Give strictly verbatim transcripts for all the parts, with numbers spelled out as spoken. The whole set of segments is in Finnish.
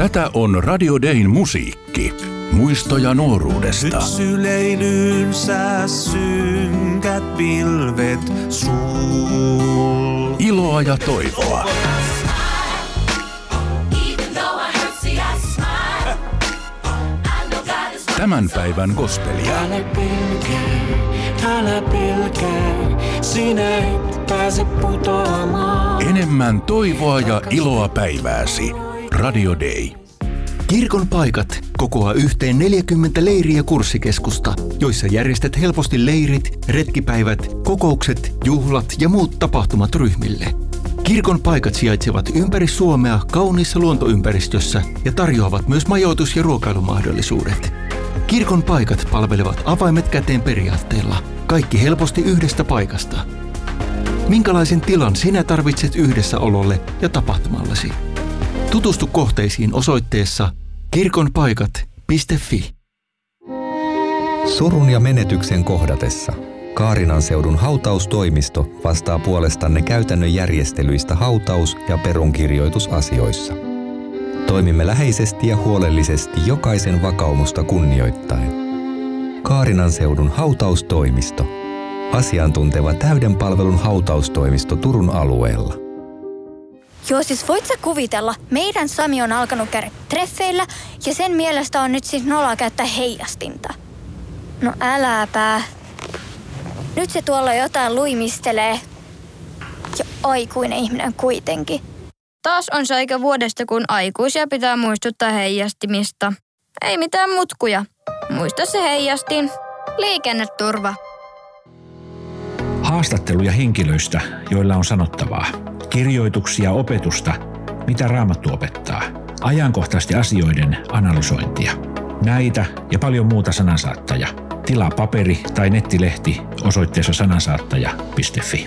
Tätä on Radio Dayn musiikki. Muistoja nuoruudesta. Syleilyynsä synkät pilvet sul. Iloa ja toivoa. Tämän päivän gospelia. Älä pelkää, älä pelkää, sinä et pääse putoamaan. Enemmän toivoa ja iloa päivääsi. Radio Day. Kirkon paikat kokoaa yhteen neljäkymmentä leiriä kurssikeskusta, joissa järjestät helposti leirit, retkipäivät, kokoukset, juhlat ja muut tapahtumat ryhmille. Kirkon paikat sijaitsevat ympäri Suomea kauniissa luontoympäristössä ja tarjoavat myös majoitus- ja ruokailumahdollisuudet. Kirkon paikat palvelevat avaimet käteen periaatteella. Kaikki helposti yhdestä paikasta. Minkälaisen tilan sinä tarvitset yhdessäololle ja tapahtumallesi? Tutustu kohteisiin osoitteessa kirkonpaikat piste fi. Surun ja menetyksen kohdatessa Kaarinan seudun hautaustoimisto vastaa puolestanne käytännön järjestelyistä hautaus- ja perunkirjoitusasioissa. Toimimme läheisesti ja huolellisesti jokaisen vakaumusta kunnioittaen. Kaarinan seudun hautaustoimisto. Asiantunteva täyden palvelun hautaustoimisto Turun alueella. Joo, siis voit sä kuvitella, meidän Sami on alkanut käydä treffeillä ja sen mielestä on nyt siis noloa käyttää heijastinta. No äläpä. Nyt se tuolla jotain luimistelee. Ja aikuinen ihminen kuitenkin. Taas on se aika vuodesta, kun aikuisia pitää muistuttaa heijastimista. Ei mitään mutkuja. Muista se heijastin. Liikenneturva. Haastatteluja henkilöistä, joilla on sanottavaa. Kirjoituksia opetusta, mitä Raamattu opettaa. Ajankohtaisten asioiden analysointia. Näitä ja paljon muuta Sanansaattaja. Tilaa paperi- tai nettilehti osoitteessa sanansaattaja piste fi.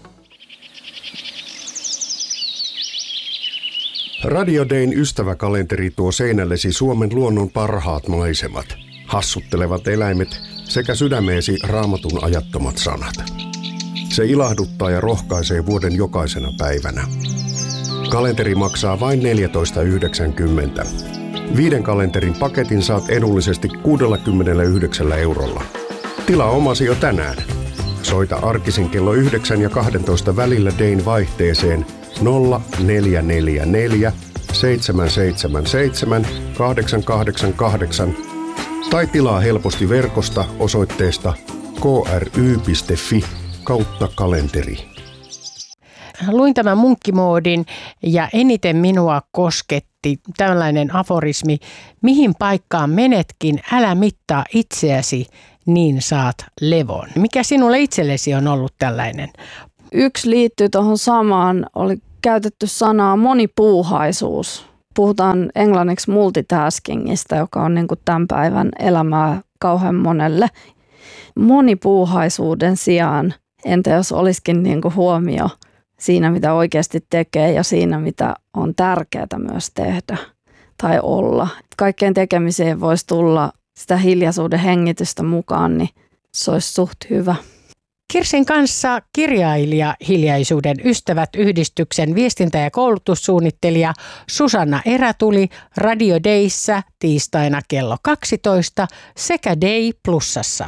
Radio Dayn ystäväkalenteri tuo seinällesi Suomen luonnon parhaat maisemat, hassuttelevat eläimet sekä sydämeesi Raamatun ajattomat sanat. Se ilahduttaa ja rohkaisee vuoden jokaisena päivänä. Kalenteri maksaa vain neljätoista yhdeksänkymmentä. Viiden kalenterin paketin saat edullisesti kuusikymmentäyhdeksän eurolla. Tilaa omasi jo tänään. Soita arkisin kello yhdeksän ja kaksitoista välillä Dayn vaihteeseen nolla neljä neljä neljä seitsemän seitsemän seitsemän kahdeksan kahdeksan kahdeksan tai tilaa helposti verkosta osoitteesta k r y piste fi kautta kalenteri. Luin tämän munkkimoodin ja eniten minua kosketti tällainen aforismi: mihin paikkaan menetkin, älä mittaa itseäsi, niin saat levon. Mikä sinulle itsellesi on ollut tällainen? Yksi liittyy tuohon samaan, oli käytetty sanaa monipuuhaisuus. Puhutaan englanniksi multitaskingista, joka on niin kuin tämän päivän elämää kauhean monelle. Monipuuhaisuuden sijaan, entä jos olisikin niin kuin huomio siinä, mitä oikeasti tekee ja siinä, mitä on tärkeää myös tehdä tai olla. Kaikkeen tekemiseen voisi tulla sitä hiljaisuuden hengitystä mukaan, niin se olisi suht hyvä. Kirsin kanssa kirjailija Hiljaisuuden ystävät -yhdistyksen viestintä- ja koulutussuunnittelija Susanna Erätuli Radio Dayssä tiistaina kello kaksitoista sekä Day Plusassa.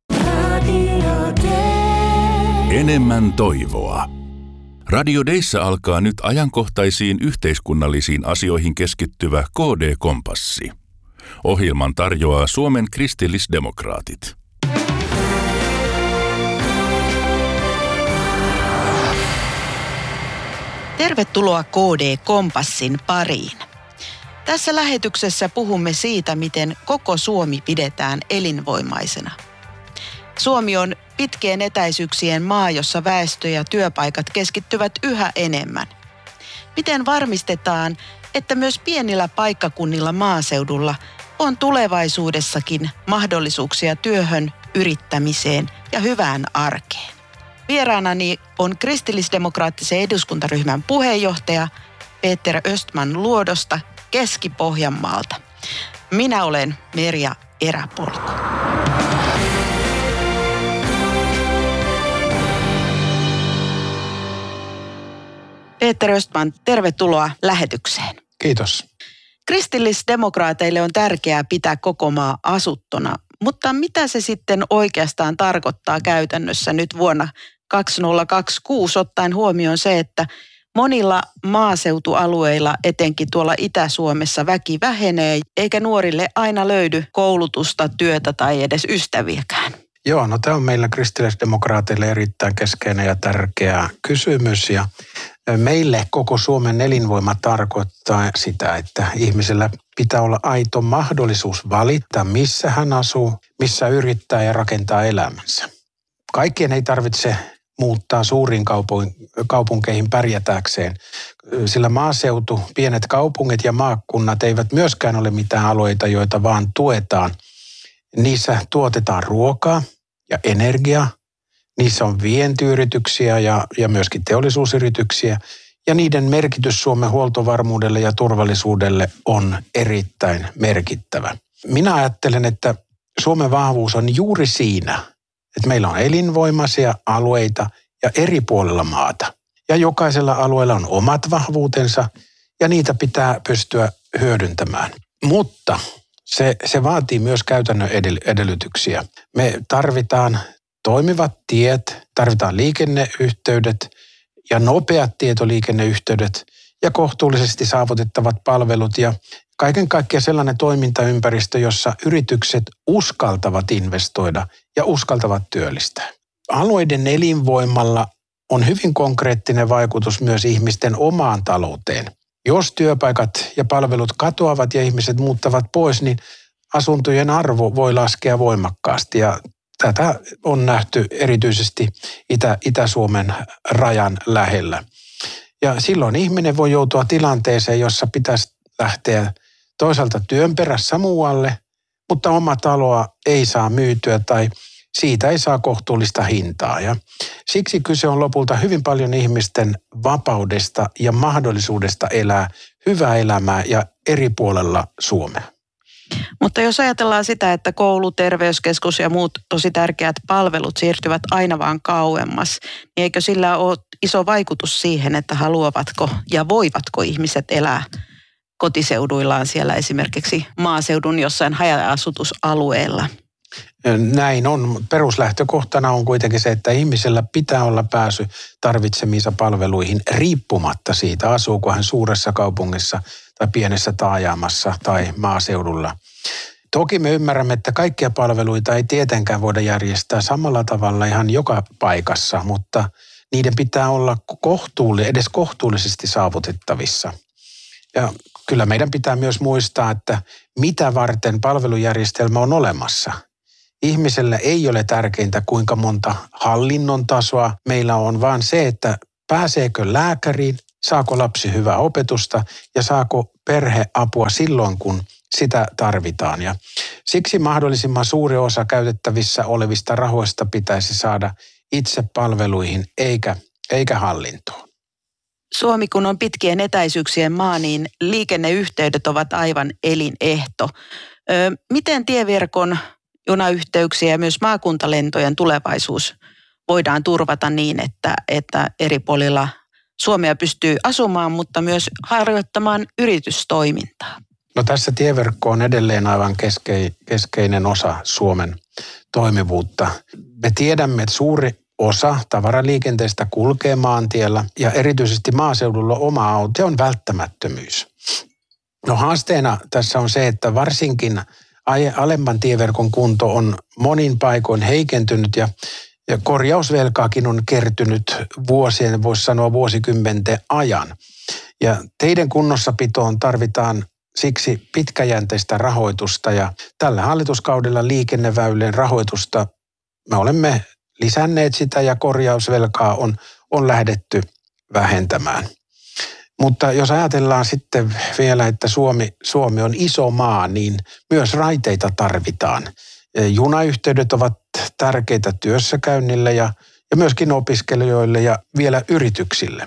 Enemmän toivoa. Radio Dayssä alkaa nyt ajankohtaisiin yhteiskunnallisiin asioihin keskittyvä K D-kompassi. Ohjelman tarjoaa Suomen kristillisdemokraatit. Tervetuloa K D-kompassin pariin. Tässä lähetyksessä puhumme siitä, miten koko Suomi pidetään elinvoimaisena. Suomi on pitkien etäisyyksien maa, jossa väestö ja työpaikat keskittyvät yhä enemmän. Miten varmistetaan, että myös pienillä paikkakunnilla maaseudulla on tulevaisuudessakin mahdollisuuksia työhön, yrittämiseen ja hyvään arkeen? Vieraanani on kristillisdemokraattisen eduskuntaryhmän puheenjohtaja Peter Östman Luodosta Keski-Pohjanmaalta. Minä olen Merja Eräpolku. Peter Östman, tervetuloa lähetykseen. Kiitos. Kristillisdemokraateille on tärkeää pitää koko maa asuttuna, mutta mitä se sitten oikeastaan tarkoittaa käytännössä nyt vuonna kaksituhattakaksikymmentäkuusi ottaen huomioon se, että monilla maaseutualueilla, etenkin tuolla Itä-Suomessa, väki vähenee, eikä nuorille aina löydy koulutusta, työtä tai edes ystäviäkään. Joo, no tämä on meillä kristillisdemokraateille erittäin keskeinen ja tärkeä kysymys. Ja meille koko Suomen elinvoima tarkoittaa sitä, että ihmisellä pitää olla aito mahdollisuus valita, missä hän asuu, missä yrittää ja rakentaa elämänsä. Kaikkien ei tarvitse muuttaa suuriin kaupunkeihin pärjätäkseen, sillä maaseutu, pienet kaupungit ja maakunnat eivät myöskään ole mitään alueita, joita vaan tuetaan. Niissä tuotetaan ruokaa ja energiaa, niissä on vientiyrityksiä ja, ja myöskin teollisuusyrityksiä, ja niiden merkitys Suomen huoltovarmuudelle ja turvallisuudelle on erittäin merkittävä. Minä ajattelen, että Suomen vahvuus on juuri siinä, että meillä on elinvoimaisia alueita ja eri puolilla maata. Ja jokaisella alueella on omat vahvuutensa ja niitä pitää pystyä hyödyntämään. Mutta se, se vaatii myös käytännön edellytyksiä. Me tarvitaan toimivat tiet, tarvitaan liikenneyhteydet ja nopeat tietoliikenneyhteydet ja kohtuullisesti saavutettavat palvelut ja kaiken kaikkiaan sellainen toimintaympäristö, jossa yritykset uskaltavat investoida ja uskaltavat työllistää. Alueiden elinvoimalla on hyvin konkreettinen vaikutus myös ihmisten omaan talouteen. Jos työpaikat ja palvelut katoavat ja ihmiset muuttavat pois, niin asuntojen arvo voi laskea voimakkaasti ja tätä on nähty erityisesti Itä, Itä-Suomen rajan lähellä. Ja silloin ihminen voi joutua tilanteeseen, jossa pitäisi lähteä toisaalta työn perässä muualle, mutta oma taloa ei saa myytyä tai siitä ei saa kohtuullista hintaa. Ja siksi kyse on lopulta hyvin paljon ihmisten vapaudesta ja mahdollisuudesta elää hyvää elämää ja eri puolella Suomea. Mutta jos ajatellaan sitä, että koulu, terveyskeskus ja muut tosi tärkeät palvelut siirtyvät aina vaan kauemmas, niin eikö sillä ole iso vaikutus siihen, että haluavatko ja voivatko ihmiset elää kotiseuduillaan siellä esimerkiksi maaseudun jossain haja-asutusalueella? Näin on. Peruslähtökohtana on kuitenkin se, että ihmisellä pitää olla pääsy tarvitsemiinsa palveluihin riippumatta siitä, asuuko hän suuressa kaupungissa tai pienessä taajamassa tai maaseudulla. Toki me ymmärrämme, että kaikkia palveluita ei tietenkään voida järjestää samalla tavalla ihan joka paikassa, mutta niiden pitää olla kohtuulli, edes kohtuullisesti saavutettavissa. Ja kyllä meidän pitää myös muistaa, että mitä varten palvelujärjestelmä on olemassa. Ihmiselle ei ole tärkeintä, kuinka monta hallinnon tasoa meillä on, vaan se, että pääseekö lääkäriin, saako lapsi hyvää opetusta ja saako perhe apua silloin, kun sitä tarvitaan. Ja siksi mahdollisimman suuri osa käytettävissä olevista rahoista pitäisi saada itse palveluihin eikä, eikä hallintoon. Suomi, kun on pitkien etäisyyksien maa, niin liikenneyhteydet ovat aivan elinehto. Ö, miten tieverkon junayhteyksiä ja myös maakuntalentojen tulevaisuus voidaan turvata niin, että, että eri puolilla Suomea pystyy asumaan, mutta myös harjoittamaan yritystoimintaa? No tässä tieverkko on edelleen aivan keskeinen osa Suomen toimivuutta. Me tiedämme, että suuri osa tavaraliikenteestä kulkee maantiellä ja erityisesti maaseudulla oma auto on välttämättömyys. No haasteena tässä on se, että varsinkin alemman tieverkon kunto on monin paikoin heikentynyt ja, ja korjausvelkaakin on kertynyt vuosien, voisi sanoa vuosikymmenten ajan. Ja teiden kunnossapitoon tarvitaan siksi pitkäjänteistä rahoitusta ja tällä hallituskaudella liikenneväylien rahoitusta me olemme lisänneet sitä ja korjausvelkaa on, on lähdetty vähentämään. Mutta jos ajatellaan sitten vielä, että Suomi, Suomi on iso maa, niin myös raiteita tarvitaan. Junayhteydet ovat tärkeitä työssäkäynnille ja, ja myöskin opiskelijoille ja vielä yrityksille.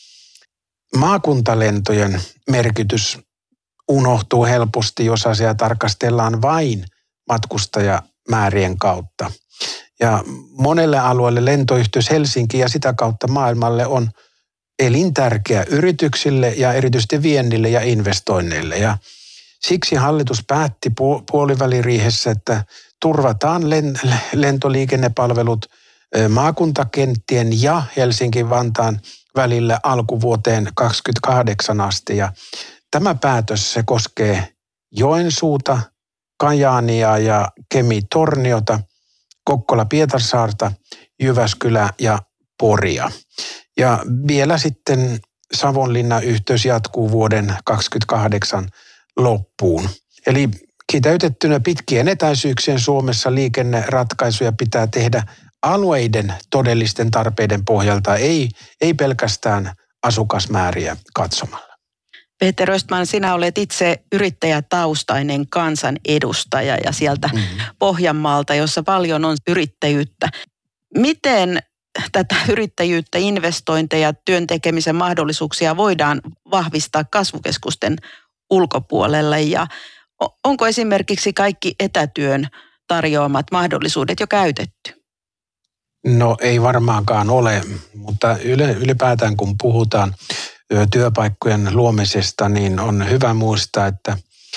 Maakuntalentojen merkitys unohtuu helposti, jos asiaa tarkastellaan vain matkustajamäärien kautta. Ja monelle alueelle lentoyhteys Helsinki ja sitä kautta maailmalle on elintärkeä yrityksille ja erityisesti viennille ja investoinneille. Ja Siksi hallitus päätti puoliväliriihessä, että turvataan lentoliikennepalvelut maakuntakenttien ja Helsinki-Vantaan välillä alkuvuoteen kaksikymmentäkahdeksan asti. Ja tämä päätös se koskee Joensuuta, Kajaania ja Kemi-Torniota, Kokkola-Pietarsaarta, Jyväskylä ja Poria. Ja vielä sitten Savonlinnan yhteys jatkuu vuoden kaksikymmentäkahdeksan loppuun. Eli kiteytettynä pitkien etäisyyksien Suomessa liikenneratkaisuja pitää tehdä alueiden todellisten tarpeiden pohjalta, ei, ei pelkästään asukasmääriä katsomalla. Peter Östman, sinä olet itse yrittäjätaustainen kansanedustaja ja sieltä mm-hmm. Pohjanmaalta, jossa paljon on yrittäjyyttä. Miten tätä yrittäjyyttä, investointeja, työn tekemisen mahdollisuuksia voidaan vahvistaa kasvukeskusten ulkopuolelle ja onko esimerkiksi kaikki etätyön tarjoamat mahdollisuudet jo käytetty? No ei varmaankaan ole, mutta ylipäätään kun puhutaan työpaikkojen luomisesta, niin on hyvä muistaa, että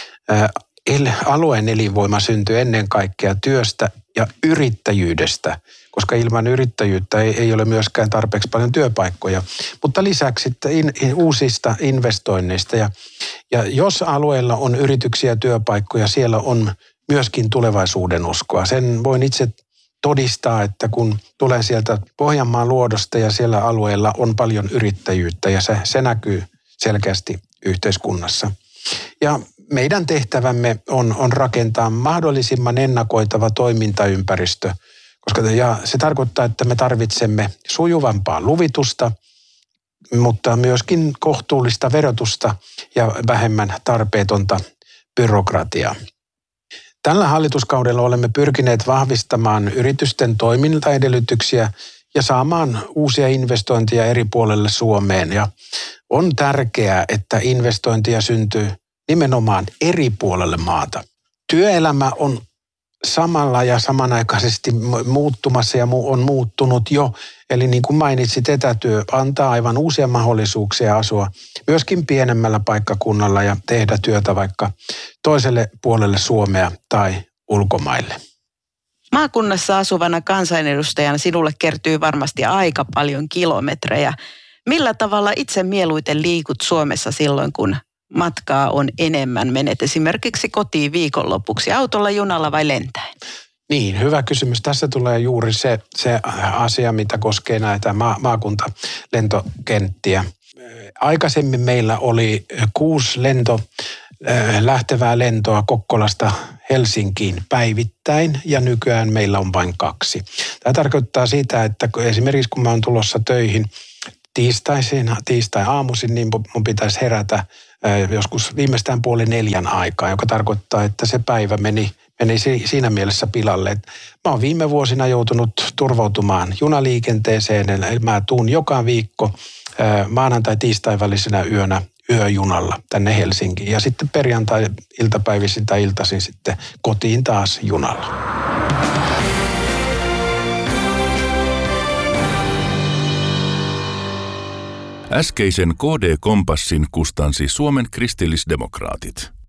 alueen elinvoima syntyy ennen kaikkea työstä ja yrittäjyydestä, koska ilman yrittäjyyttä ei, ei ole myöskään tarpeeksi paljon työpaikkoja, mutta lisäksi sitten in, in, uusista investoinneista. Ja, ja jos alueella on yrityksiä ja työpaikkoja, siellä on myöskin tulevaisuuden uskoa. Sen voin itse todistaa, että kun tulen sieltä Pohjanmaan luodosta ja siellä alueella on paljon yrittäjyyttä ja se, se näkyy selkeästi yhteiskunnassa. Ja meidän tehtävämme on, on rakentaa mahdollisimman ennakoitava toimintaympäristö, koska ja se tarkoittaa, että me tarvitsemme sujuvampaa luvitusta, mutta myöskin kohtuullista verotusta ja vähemmän tarpeetonta byrokratiaa. Tällä hallituskaudella olemme pyrkineet vahvistamaan yritysten toimintaedellytyksiä ja saamaan uusia investointeja eri puolelle Suomeen. Ja on tärkeää, että investointeja syntyy nimenomaan eri puolelle maata. Työelämä on samalla ja samanaikaisesti muuttumassa ja on muuttunut jo. Eli niin kuin mainitsit, etätyö antaa aivan uusia mahdollisuuksia asua myöskin pienemmällä paikkakunnalla ja tehdä työtä vaikka toiselle puolelle Suomea tai ulkomaille. Maakunnassa asuvana kansanedustajana sinulle kertyy varmasti aika paljon kilometrejä. Millä tavalla itse mieluiten liikut Suomessa silloin, kun matkaa on enemmän? Menet esimerkiksi kotiin viikonlopuksi autolla, junalla vai lentäen? Niin, hyvä kysymys. Tässä tulee juuri se, se asia, mitä koskee näitä ma- maakuntalentokenttiä. Aikaisemmin meillä oli kuusi lento, lähtevää lentoa Kokkolasta Helsinkiin päivittäin ja nykyään meillä on vain kaksi. Tämä tarkoittaa sitä, että esimerkiksi kun mä oon tulossa töihin tiistaisin, tiistai-aamuisin, niin mun pitäisi herätä joskus viimeistään puoli neljän aikaa, joka tarkoittaa, että se päivä meni, meni siinä mielessä pilalle. Mä oon viime vuosina joutunut turvautumaan junaliikenteeseen, eli mä tuun joka viikko maanantai-tiistai välisenä yönä yöjunalla tänne Helsinkiin ja sitten perjantai-iltapäivisin tai iltaisin sitten kotiin taas junalla. Äskeisen K D-kompassin kustansi Suomen kristillisdemokraatit.